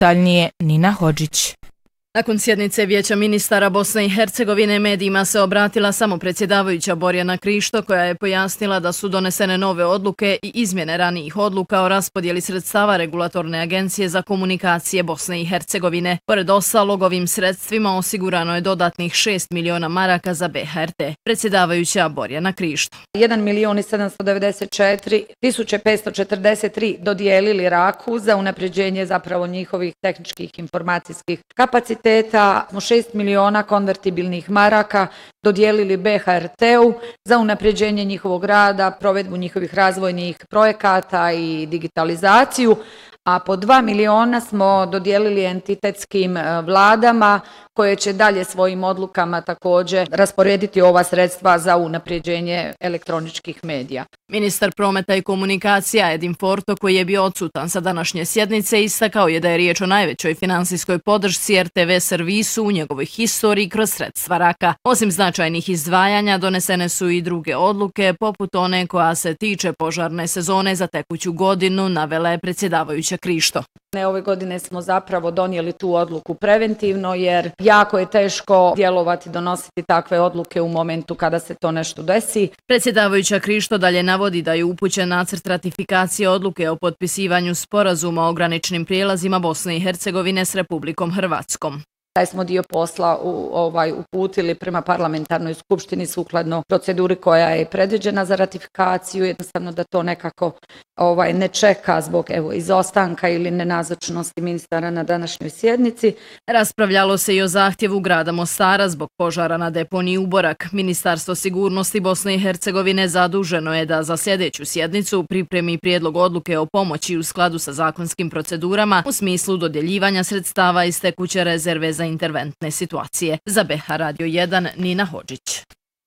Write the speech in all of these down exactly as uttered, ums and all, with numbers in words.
Detaljnije Nina Hodžić. Nakon sjednice Vijeća ministara Bosne i Hercegovine medijima se obratila samo predsjedavajuća Borjana Krišto, koja je pojasnila da su donesene nove odluke i izmjene ranijih odluka o raspodjeli sredstava Regulatorne agencije za komunikacije Bosne i Hercegovine. Pored ostalog, ovim sredstvima osigurano je dodatnih šest miliona maraka za B H R T. Predsjedavajuća Borjana Krišto. jedan milion sedamsto devedeset četiri tisuće petsto četrdeset tri dodijelili Raku za unapređenje zapravo njihovih tehničkih informacijskih kapaciteta. Smo šest miliona konvertibilnih maraka dodijelili B H R T-u za unapređenje njihovog rada, provedbu njihovih razvojnih projekata i digitalizaciju, a po dva miliona smo dodijelili entitetskim vladama koje će dalje svojim odlukama također rasporediti ova sredstva za unapređenje elektroničkih medija. Ministar prometa i komunikacija Edin Forto, koji je bio odsutan sa današnje sjednice, istakao je da je riječ o najvećoj finansijskoj podršci R T V servisu u njegovoj historiji kroz sredstva Raka. Osim značajnih izdvajanja, donesene su i druge odluke, poput one koja se tiče požarne sezone za tekuću godinu, navela je predsjedavajuća Krišto. Ove godine smo zapravo donijeli tu odluku preventivno, jer jako je teško djelovati, donositi takve odluke u momentu kada se to nešto desi. Predsjedavajuća Krišto dalje navodi da je upućen nacrt ratifikacije odluke o potpisivanju sporazuma o graničnim prijelazima Bosne i Hercegovine s Republikom Hrvatskom. Taj smo dio posla u, ovaj, uputili prema parlamentarnoj skupštini sukladno proceduri koja je predviđena za ratifikaciju, jednostavno da to nekako ovaj, ne čeka zbog evo, izostanka ili nenazočnosti ministara na današnjoj sjednici. Raspravljalo se i o zahtjevu grada Mostara zbog požara na deponiji Uborak. Ministarstvo sigurnosti Bosne i Hercegovine zaduženo je da za sljedeću sjednicu pripremi prijedlog odluke o pomoći u skladu sa zakonskim procedurama u smislu dodjeljivanja sredstava iz tekuće rezerve za za interventne situacije. Za B H Radio jedan, Nina Hodžić.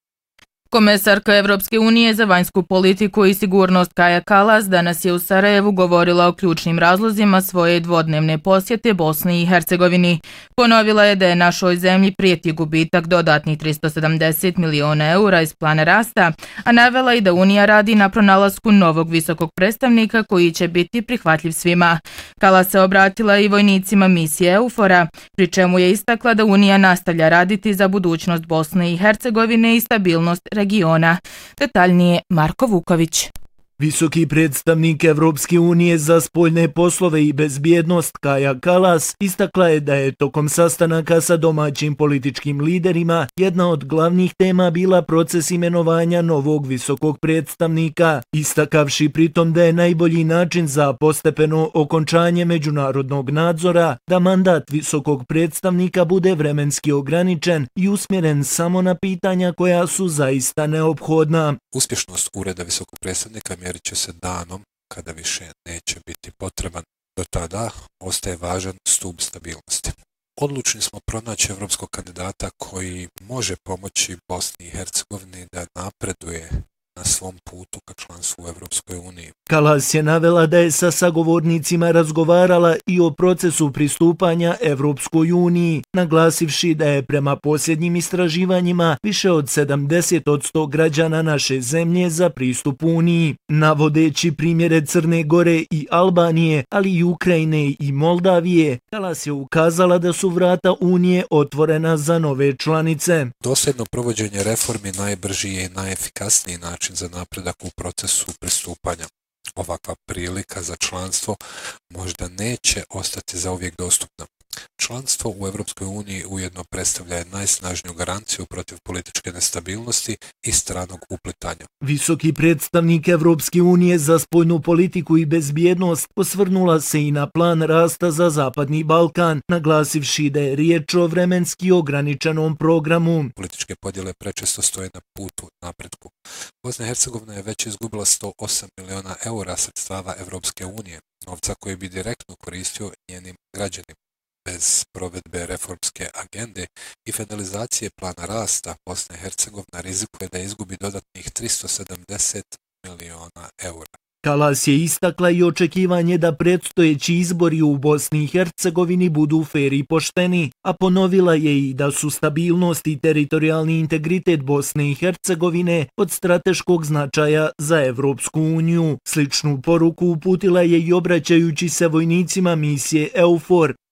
Komesarka Evropske unije za vanjsku politiku i sigurnost Kaja Kallas danas je u Sarajevu govorila o ključnim razlozima svoje dvodnevne posjete Bosni i Hercegovini. Ponovila je da je našoj zemlji prijeti gubitak dodatnih tristo sedamdeset miliona eura iz plana rasta, a navela i da Unija radi na pronalasku novog visokog predstavnika koji će biti prihvatljiv svima. Kallas se obratila i vojnicima misije EUFOR-a, pri čemu je istakla da Unija nastavlja raditi za budućnost Bosne i Hercegovine i stabilnost regiona. Detaljnije Marko Vuković. Visoki predstavnik Evropske unije za spoljne poslove i bezbjednost Kaja Kallas istakla je da je tokom sastanaka sa domaćim političkim liderima jedna od glavnih tema bila proces imenovanja novog visokog predstavnika, istakavši pritom da je najbolji način za postepeno okončanje međunarodnog nadzora da mandat visokog predstavnika bude vremenski ograničen i usmjeren samo na pitanja koja su zaista neophodna. Uspješnost ureda visokog predstavnika mjerit će se danom kada više neće biti potreban. Do tada ostaje važan stup stabilnosti. Odlučni smo pronaći evropskog kandidata koji može pomoći Bosni i Hercegovini da napreduje na svom putu ka članstvu u Evropskoj uniji. Kallas je navela da je sa sagovornicima razgovarala i o procesu pristupanja Evropskoj uniji, naglasivši da je prema posljednjim istraživanjima više od sedamdeset posto građana naše zemlje za pristup Uniji. Navodeći primjere Crne Gore i Albanije, ali i Ukrajine i Moldavije, Kallas je ukazala da su vrata Unije otvorena za nove članice. Dosljedno provođenje reformi najbrži je i najefikasniji način za napredak u procesu pristupanja. Ovakva prilika za članstvo možda neće ostati zauvijek dostupna. Članstvo u Evropskoj uniji ujedno predstavlja najsnažniju garanciju protiv političke nestabilnosti i stranog uplitanja. Visoki predstavnik Evropske unije za spoljnu politiku i bezbjednost osvrnula se i na plan rasta za Zapadni Balkan, naglasivši da je riječ o vremenski ograničenom programu. Političke podjele prečesto stoje na putu napretku. Bosna i Hercegovina je već izgubila sto osam miliona eura sredstava Evropske unije, novca koji bi direktno koristio njenim građanima. Bez provedbe reformske agende i finalizacije plana rasta, Bosna i Hercegovina rizikuje da izgubi dodatnih tristo sedamdeset miliona eura. Kallas je istakla i očekivanje da predstojeći izbori u Bosni i Hercegovini budu fer i pošteni, a ponovila je i da su stabilnost i teritorijalni integritet Bosne i Hercegovine od strateškog značaja za Evropsku uniju. Sličnu poruku uputila je i obraćajući se vojnicima misije EUFOR,